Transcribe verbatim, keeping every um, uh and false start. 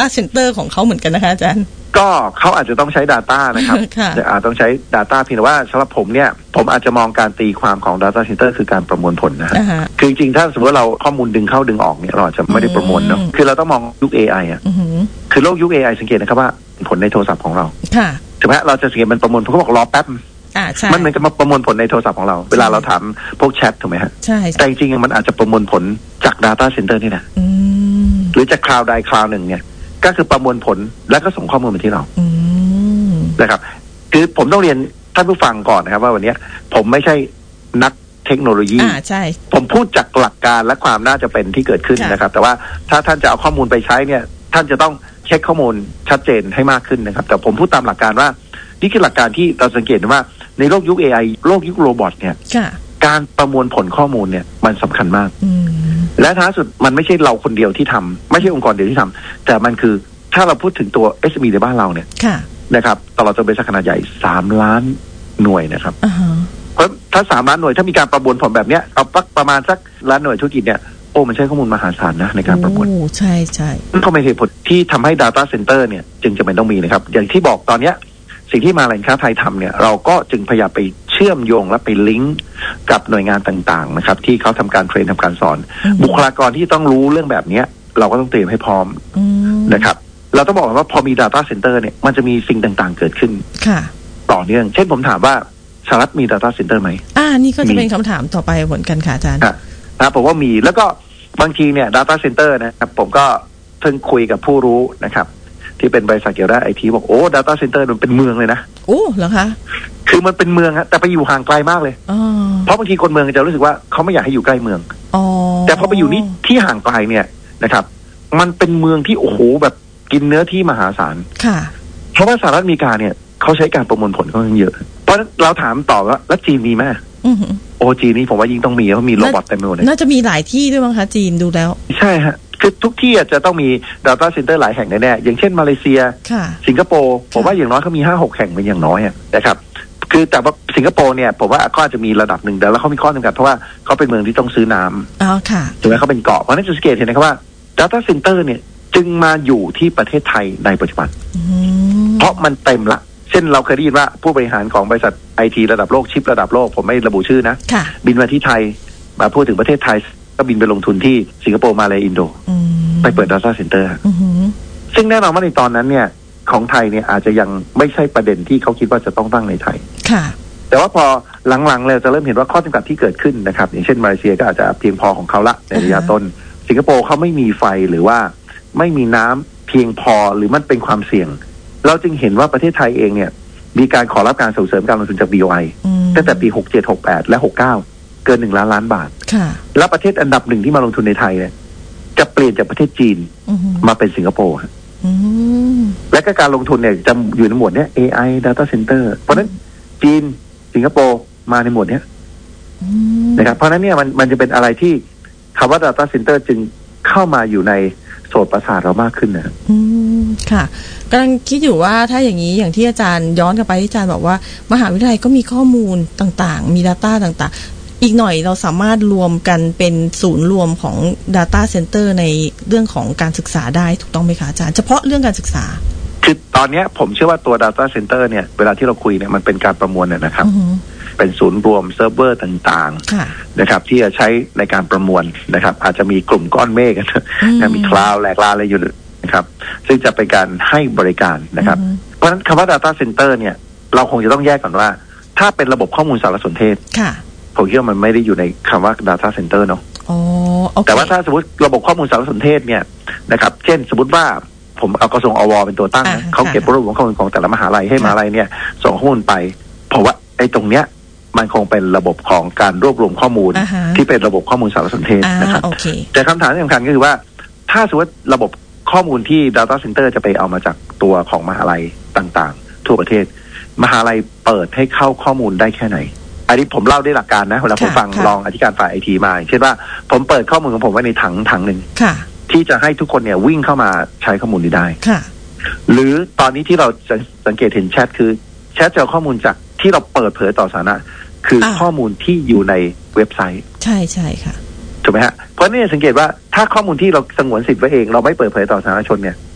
data center ของเขาเหมือนกันนะคะอาจารย์ก็เขาอาจจะต้องใช้ data นะครับแต่อาจต้องใช้ data เพียงแต่ว่าสำหรับผมเนี่ยผมอาจจะมองการตีความของ data center คือการประมวลผลนะฮะ uh-huh. คือจริงๆถ้าสมมติว่าเราข้อมูลดึงเข้าดึงออกเนี่ยเราอาจจะไม่ได้ประมวลเนาะคือเราต้องมองยุค เอ ไอ อ่ะ uh-huh. คือโลกยุค เอ ไอ สังเกตนะครับว่าผลในโทรศัพท์ของเราถูกไหมเราจะสังเกตมันประมวลเขาบอกรอแป๊บมันเหมือนกับมาประมวลผลในโทรศัพท์ของเราเวลาเราถามพวกแชทถูกไหมฮะใช่แต่จริงๆมันอาจจะประมวลผลจาก data center นี่นะหรือจากคลาวด์ใดคลาวด์หนึ่งเนี่ยก็คือประมวลผลแล้วก็ส่งข้อมูลมาที่เรานะครับคือผมต้องเรียนท่านผู้ฟังก่อนนะครับว่าวันนี้ผมไม่ใช่นักเทคโนโลยีอ่าใช่ผมพูดจากหลักการและความน่าจะเป็นที่เกิดขึ้นนะครับแต่ว่าถ้าท่านจะเอาข้อมูลไปใช้เนี่ยท่านจะต้องเช็คข้อมูลชัดเจนให้มากขึ้นนะครับแต่ผมพูดตามหลักการว่านี่คือหลักการที่เราสังเกตว่าในโลกยุค เอ ไอ โลกยุคโรบอทเนี่ยการประมวลผลข้อมูลเนี่ยมันสำคัญมากและท้ายสุดมันไม่ใช่เราคนเดียวที่ทำไม่ใช่องค์กรเดียวที่ทำแต่มันคือถ้าเราพูดถึงตัว เอส เอ็ม อี ในบ้านเราเนี่ยนะครับตลอดจนบริษัทขนาดใหญ่สามล้านหน่วยนะครับ uh-huh. เพราะถ้าสามล้านหน่วยถ้ามีการประมวลผลแบบเนี้ยเอาประมาณสักล้านหน่วยธุรกิจเนี่ยโอ้มันใช้ข้อมูลมหาศาลนะในการประมวลใช่ใช่นั่นก็เป็นเหตุผลที่ทำให้ data center เนี่ยจึงจำเป็นต้องมีนะครับอย่างที่บอกตอนเนี้ยสิ่งที่มาแหล่งค้าไทยทำเนี่ยเราก็จึงพยายามไปเชื่อมโยงและไปลิงก์กับหน่วยงานต่างๆนะครับที่เขาทำการเทรนทำการสอน uh-huh. บุคลากรที่ต้องรู้เรื่องแบบนี้เราก็ต้องเตรียมให้พร้อม uh-huh. นะครับเราต้องบอกว่าพอมี data center เนี่ยมันจะมีสิ่งต่างๆเกิดขึ้นต่อเนื่องเช่นผมถามว่าสหรัฐมี data center ไหมอ่านี่ก็จะเป็นคำถามต่อไปเหมือนกันค่ะอาจารย์นะผมว่ามีแล้วก็บางทีเนี่ย data center นะครับผมก็เพิ่งคุยกับผู้รู้นะครับที่เป็นบริษัทเกี่ยวกับไอทีบอกโอ้ data center มันเป็นเมืองเลยนะโอ้เหรอคะคือมันเป็นเมืองฮะแต่ไปอยู่ห่างไกลมากเลยเพราะบางทีคนเมืองจะรู้สึกว่าเขาไม่อยากให้อยู่ใกล้เมืองแต่พอไปอยู่นี่ที่ห่างไกลเนี่ยนะครับมันเป็นเมืองที่โอ้โหแบบกินเนื้อที่มหาศาลค่ะเพราะว่าสหรัฐอเมริกาเนี่ยเขาใช้การประมวลผลค่อนข้างเยอะเพราะเราถามต่อว่าแล้วจีนมีไหมโอจีนนี่ผมว่ายิ่งต้องมีเพราะมีโรบอทเต็มไปหมดเลยน่าจะมีหลายที่ด้วยมั้งคะจีนดูแล้วใช่ฮะคือทุกที่จะต้องมี data center หลายแห่งแน่ๆอย่างเช่นมาเลเซียสิงคโปร์ผมว่าอย่างน้อยเขามี ห้าหก แห่งเป็นอย่างน้อยนะครับคือแต่ว่าสิงคโปร์เนี่ยผมว่าก็อาจจะมีระดับหนึ่งแต่แล้วเขามีข้อจำกัดเพราะว่าเขาเป็นเมืองที่ต้องซื้อน้ำอ๋อค่ะถูกไหมเขาเป็นเกาะเพราะนั้นจะสังเกตเห็นนะครับว่า data center เนี่ยจึงมาอยู่ที่ประเทศไทยในปัจจุบันเพราะมันเต็มละเช่นเราเคยได้ยินว่าผู้บริหารของบริษัทไอทีระดับโลกชิประดับโลกผมไม่ระบุชื่อนะบินมาที่ไทยมาพูดถึงประเทศไทยก็บินไปลงทุนที่สิงคโปร์มาเลอินโดไปเปิด data center ซึ่งแน่นอนว่าในตอนนั้นเนี่ยของไทยเนี่ยอาจจะยังไม่ใช่ประเด็นที่เขาคิดว่าจะต้องตั้งในไทยแต่ว่าพอหลังๆเราจะเริ่มเห็นว่าข้อจำกัดที่เกิดขึ้นนะครับอย่างเช่นมาเลเซียก็อาจจะเพียงพอของเขาละในระยะต้นสิงคโปร์เขาไม่มีไฟหรือว่าไม่มีน้ำเพียงพอหรือมันเป็นความเสี่ยงเราจึงเห็นว่าประเทศไทยเองเนี่ยมีการขอรับการส่งเสริมการลงทุนจาก บี โอ ไอ ตั้งแต่ปีหกเจ็ด หกแปดและหกเก้าเกินหนึ่งล้านล้านบาทและประเทศอันดับหนึ่งที่มาลงทุนในไทยเนี่ยจะเปลี่ยนจากประเทศจีนมาเป็นสิงคโปร์และก็การลงทุนเนี่ยจะอยู่ในหมวดเนี้ย เอ ไอ Data Center เพราะนั้นจีนสิงคโปร์มาในหมวดเนี้ยนะครับเพราะนั้นเนี่ยมันมันจะเป็นอะไรที่คำว่า Data Center จึงเข้ามาอยู่ในโสตประสาทเรามากขึ้นนะอืมค่ะกำลังคิดอยู่ว่าถ้าอย่างนี้อย่างที่อาจารย์ย้อนกลับไปที่อาจารย์บอกว่ามหาวิทยาลัยก็มีข้อมูลต่างๆมี data ต่างๆอีกหน่อยเราสามารถรวมกันเป็นศูนย์รวมของ data center ในเรื่องของการศึกษาได้ถูกต้องไหมคะอาจารย์เฉพาะเรื่องการศึกษาคือตอนนี้ผมเชื่อว่าตัว data center เนี่ยเวลาที่เราคุยเนี่ยมันเป็นการประมวลเนี่ยนะครับเป็นศูนย์รวมเซิร์ฟเวอร์ต่างๆนะครับที่จะใช้ในการประมวลนะครับอาจจะมีกลุ่มก้อนเมฆกันนะมีคลาวด์แหลกลาอะไรอยู่นะครับซึ่งจะเป็นการให้บริการนะครับเพราะฉะนั้นคำว่า data center เนี่ยเราคงจะต้องแยกก่อนว่าถ้าเป็นระบบข้อมูลสารสนเทศผมคิดว่ามันไม่ได้อยู่ในคำว่า data center เนาะแต่ว่าถ้าสมมติระบบข้อมูลสารสนเทศเนี่ยนะครับเช่นสมมติว่าผมเอากระทรวงอวเป็นตัวตั้งนะเขาเก็บรวบรวมข้อมูลของแต่ละมหาลัยให้มหาลัยเนี่ยส่งข้อมูลไปเพราะว่าไอ้ตรงเนี้ยมันคงเป็นระบบของการรวบรวมข้อมูล uh-huh. ที่เป็นระบบข้อมูลสารสนเทศ uh-huh. นะครับ okay. แต่คำถามที่สำคัญก็คือว่าถ้าสมมติระบบข้อมูลที่ data center จะไปเอามาจากตัวของมหาลัยต่างๆทั่วประเทศมหาลัยเปิดให้เข้าข้อมูลได้แค่ไหนอันนี้ผมเล่าด้วยหลักการนะเวลาผมฟังรองอธิการฝ่ายไอทีมาเช่นว่าผมเปิดข้อมูลของผมไว้ในถังถังหนึ่งที่จะให้ทุกคนเนี่ยวิ่งเข้ามาใช้ข้อมูลนี้ได้หรือตอนนี้ที่เราสังเกตเห็นแชทคือแชทจะเอาข้อมูลจากที่เราเปิดเผยต่อสาธารณะคือข้อมูลที่อยู่ในเว็บไซต์ใช่ใช่ค่ะถูกไหมฮะเพราะนี่สังเกตว่าถ้าข้อมูลที่เราสงวนสิทธิ์ไว้เองเราไม่เปิดเผยต่อสาธารณชนเนี่ย